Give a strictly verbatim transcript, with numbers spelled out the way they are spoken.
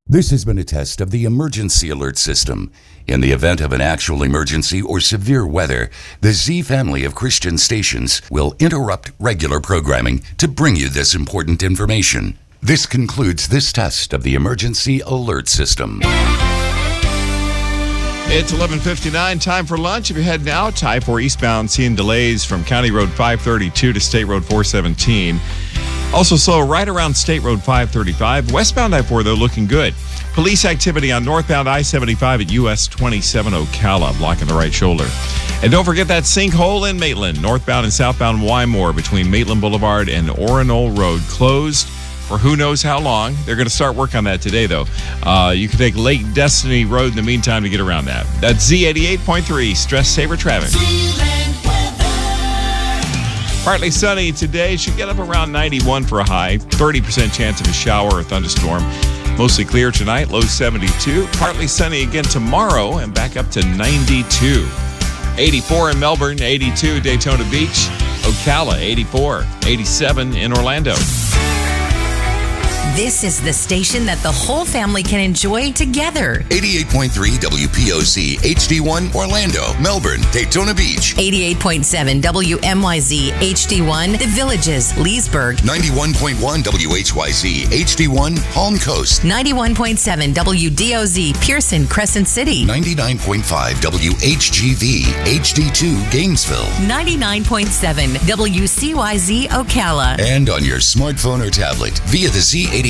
This has been a test of the emergency alert system. In the event of an actual emergency or severe weather, the Z family of Christian stations will interrupt regular programming to bring you this important information. This concludes this test of the emergency alert system. It's eleven fifty-nine, time for lunch. If you're heading out, I four eastbound, seeing delays from County Road five thirty-two to State Road four seventeen. Also slow right around State Road five thirty-five. Westbound I four, though, looking good. Police activity on northbound I seventy-five at U S twenty-seven Ocala, blocking the right shoulder. And don't forget that sinkhole in Maitland, northbound and southbound Wymore between Maitland Boulevard and Oronold Road, closed for who knows how long. They're going to start work on that today, though. Uh, you can take Lake Destiny Road in the meantime to get around that. That's Z eighty-eight point three, Stress Saver Traffic. Partly sunny today. Should get up around ninety-one for a high. thirty percent chance of a shower or thunderstorm. Mostly clear tonight, low seventy-two. Partly sunny again tomorrow and back up to ninety-two. eighty-four in Melbourne, eighty-two Daytona Beach, Ocala, eighty-four, eighty-seven in Orlando. This is the station that the whole family can enjoy together. eighty-eight point three W P O C H D one Orlando, Melbourne, Daytona Beach. eighty-eight point seven W M Y Z H D one The Villages, Leesburg. ninety-one point one W H Y Z H D one Palm Coast. ninety-one point seven W D O Z Pearson, Crescent City. ninety-nine point five W H G V H D two Gainesville. ninety-nine point seven W C Y Z Ocala. And on your smartphone or tablet via the Z eighty-eight